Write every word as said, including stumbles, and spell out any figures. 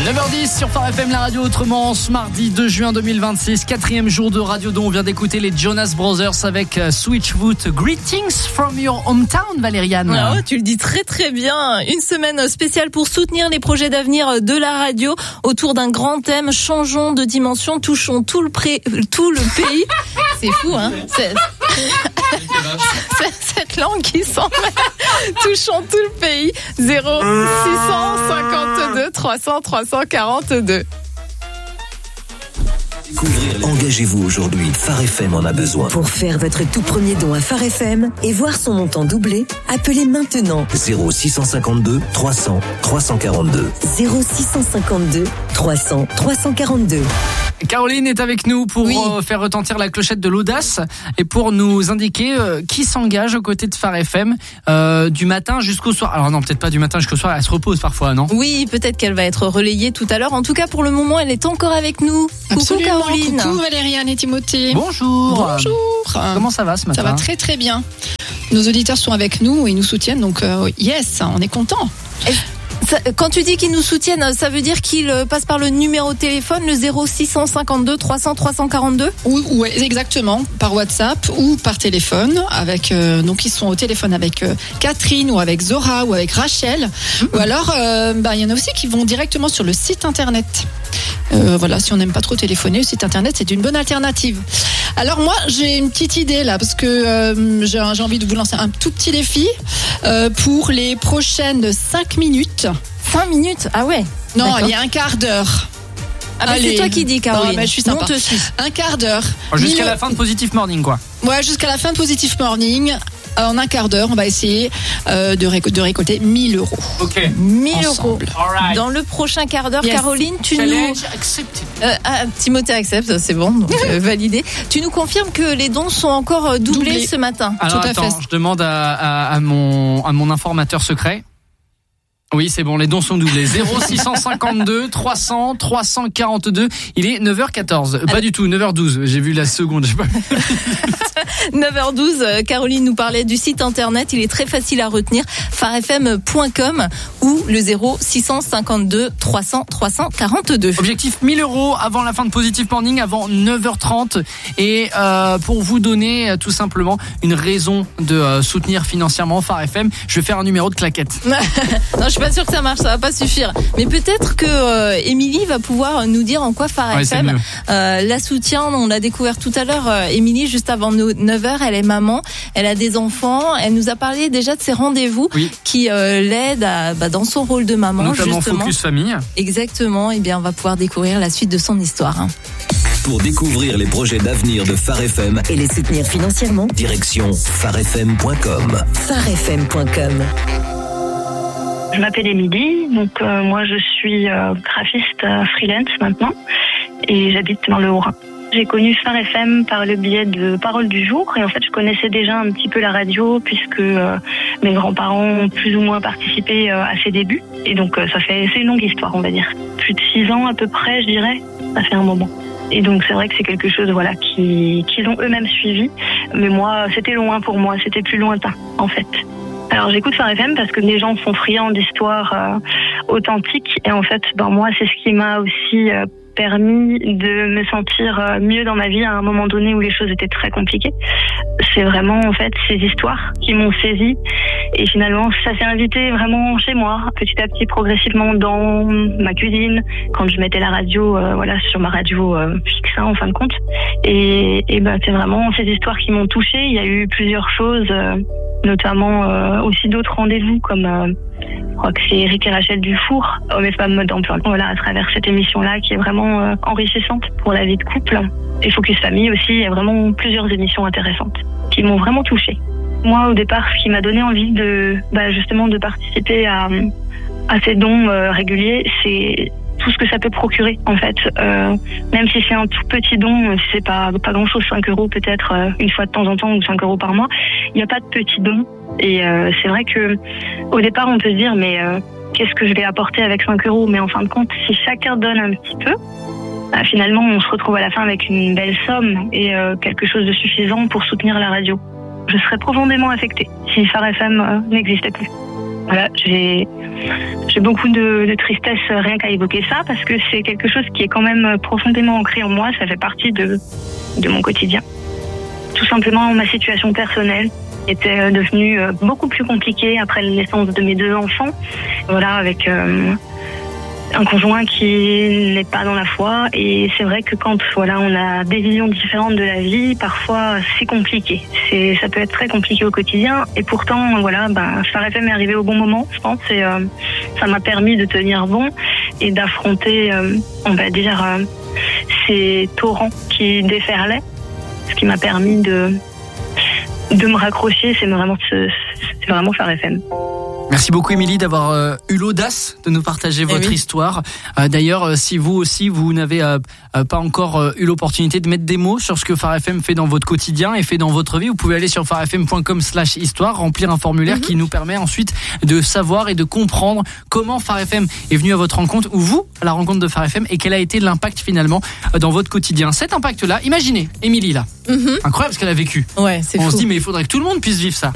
neuf heures dix sur Phare F M, la radio autrement, ce mardi deux juin deux mille vingt-six, quatrième jour de radio dont on vient d'écouter les Jonas Brothers avec Switchfoot. Greetings from your hometown, Valériane. Oh, tu le dis très très bien. Une semaine spéciale pour soutenir les projets d'avenir de la radio autour d'un grand thème. Changeons de dimension, touchons tout le, pré... tout le pays. C'est fou, hein. C'est... Cette langue qui s'en met. Touchons tout le pays. zéro six cent cinquante-deux trois cents trois cent quarante-deux. Engagez-vous aujourd'hui, Phare F M en a besoin. Pour faire votre tout premier don à Phare F M et voir son montant doubler, appelez maintenant zéro six cent cinquante-deux trois cents trois cent quarante-deux. zéro six cent cinquante-deux trois cents trois cent quarante-deux. Caroline est avec nous pour oui. euh, faire retentir la clochette de l'audace et pour nous indiquer euh, qui s'engage aux côtés de Phare F M euh, du matin jusqu'au soir. Alors non, peut-être pas du matin jusqu'au soir, elle se repose parfois, non ? Oui, peut-être qu'elle va être relayée tout à l'heure. En tout cas, pour le moment, elle est encore avec nous. Absolument. Coucou Caroline. Coucou Valériane et Timothée. Bonjour. Bonjour. Comment ça va ce matin ? Ça va très très bien. Nos auditeurs sont avec nous et ils nous soutiennent, donc euh, yes, on est contents. Ça, quand tu dis qu'ils nous soutiennent, ça veut dire qu'ils passent par le numéro de téléphone, le zéro six cent cinquante-deux trois cents trois cent quarante-deux ? Oui, oui, exactement, par WhatsApp ou par téléphone. Avec, euh, donc ils sont au téléphone avec euh, Catherine ou avec Zora ou avec Rachel. Mmh. Ou alors, euh, bah, il y en a aussi qui vont directement sur le site internet. Euh, voilà, si on n'aime pas trop téléphoner, le site internet c'est une bonne alternative. Alors moi j'ai une petite idée là parce que euh, j'ai, j'ai envie de vous lancer un tout petit défi euh, pour les prochaines cinq minutes. cinq minutes ? Ah ouais. Non, d'accord. Il y a un quart d'heure. Ah bah c'est toi qui dis, Caroline. Non, bah, je suis sympa. Non, te suis. Un quart d'heure. Jusqu'à mille... la fin de Positive Morning, quoi. Ouais, jusqu'à la fin de Positive Morning. En un quart d'heure, on va essayer euh, de, récol- de récolter mille euros. Ok. mille euros. Right. Dans le prochain quart d'heure, yes. Caroline, tu Challenge nous. Accepted. Euh, ah, Timothée accepte, c'est bon, donc euh, validé. Tu nous confirmes que les dons sont encore doublés, doublés. ce matin. Alors Tout à attends, fait. je demande à, à, à, mon, à mon informateur secret. Oui, c'est bon, les dons sont doublés. zéro six cent cinquante-deux trois cents trois cent quarante-deux. Il est neuf heures quatorze. Alors... Pas du tout, neuf heures douze. J'ai vu la seconde. J'ai pas... neuf heures douze, Caroline nous parlait du site internet. Il est très facile à retenir. phare f m point com ou le zéro six cent cinquante-deux trois cents trois cent quarante-deux. Objectif mille euros avant la fin de Positive Morning, avant neuf heures trente. Et euh, pour vous donner euh, tout simplement une raison de euh, soutenir financièrement Phare F M, je vais faire un numéro de claquette. Non, je suis pas sûre que ça marche, ça va pas suffire. Mais peut-être que euh, Émilie va pouvoir nous dire en quoi Phare ouais, F M euh, la soutient. On l'a découvert tout à l'heure. Euh, Émilie, juste avant neuf heures, elle est maman, elle a des enfants. Elle nous a parlé déjà de ses rendez-vous oui. qui euh, l'aident à, bah, dans son rôle de maman. Notamment justement. Focus Famille. Exactement. Et bien, on va pouvoir découvrir la suite de son histoire. Hein. Pour découvrir les projets d'avenir de Phare F M et les soutenir financièrement, direction phare f m point com. phare f m point com. Je m'appelle Émilie, donc euh, moi je suis euh, graphiste euh, freelance maintenant et j'habite dans le Haut-Rhin. J'ai connu Phare F M par le biais de Parole du Jour et en fait je connaissais déjà un petit peu la radio puisque euh, mes grands-parents ont plus ou moins participé euh, à ses débuts et donc euh, ça fait c'est une longue histoire on va dire. Plus de six ans à peu près je dirais, ça fait un moment. Et donc c'est vrai que c'est quelque chose voilà qui qu'ils ont eux-mêmes suivi, mais moi c'était loin pour moi, c'était plus lointain en fait. Alors j'écoute Phare F M parce que les gens sont friands d'histoires euh, authentiques et en fait ben moi c'est ce qui m'a aussi euh, permis de me sentir euh, mieux dans ma vie à un moment donné où les choses étaient très compliquées. C'est vraiment en fait ces histoires qui m'ont saisie et finalement ça s'est invité vraiment chez moi petit à petit progressivement dans ma cuisine quand je mettais la radio euh, voilà sur ma radio euh, fixe hein, en fin de compte et, et ben c'est vraiment ces histoires qui m'ont touchée. Il y a eu plusieurs choses euh, notamment euh, aussi d'autres rendez-vous comme euh, je crois que c'est Eric et Rachel Dufour, Hommes et Femmes Mode d'Emploi. Voilà, à travers cette émission-là qui est vraiment euh, enrichissante pour la vie de couple. Et Focus Famille aussi, il y a vraiment plusieurs émissions intéressantes qui m'ont vraiment touchée. Moi, au départ, ce qui m'a donné envie de, bah, justement, de participer à, à ces dons euh, réguliers, c'est tout ce que ça peut procurer, en fait. Euh, même si c'est un tout petit don, si c'est pas, pas grand-chose, cinq euros peut-être euh, une fois de temps en temps ou cinq euros par mois, il n'y a pas de petit don. Et euh, c'est vrai que au départ, on peut se dire, mais euh, qu'est-ce que je vais apporter avec cinq euros ? Mais en fin de compte, si chacun donne un petit peu, bah, finalement, on se retrouve à la fin avec une belle somme et euh, quelque chose de suffisant pour soutenir la radio. Je serais profondément affectée si Phare F M euh, n'existait plus. voilà, j'ai j'ai beaucoup de, de tristesse rien qu'à évoquer ça parce que c'est quelque chose qui est quand même profondément ancré en moi. Ça fait partie de de mon quotidien. Tout simplement, ma situation personnelle était devenue beaucoup plus compliquée après la naissance de mes deux enfants. Voilà, avec euh, un conjoint qui n'est pas dans la foi, et c'est vrai que quand voilà on a des visions différentes de la vie, parfois c'est compliqué. C'est ça peut être très compliqué au quotidien, et pourtant voilà, bah Phare F M est arrivé au bon moment, je pense, et euh, ça m'a permis de tenir bon et d'affronter, euh, on va dire, euh, ces torrents qui déferlaient, ce qui m'a permis de de me raccrocher. C'est vraiment c'est vraiment Phare F M. Merci beaucoup Émilie d'avoir euh, eu l'audace de nous partager votre oui. histoire. Euh, d'ailleurs, euh, si vous aussi vous n'avez euh, euh, pas encore euh, eu l'opportunité de mettre des mots sur ce que Phare F M fait dans votre quotidien et fait dans votre vie, vous pouvez aller sur farfm point com slash histoire, remplir un formulaire mm-hmm. qui nous permet ensuite de savoir et de comprendre comment Phare F M est venu à votre rencontre, ou vous à la rencontre de Phare F M, et quel a été l'impact finalement euh, dans votre quotidien. Cet impact-là, imaginez Émilie là, mm-hmm. incroyable ce qu'elle a vécu. Ouais, c'est On fou. se dit mais il faudrait que tout le monde puisse vivre ça.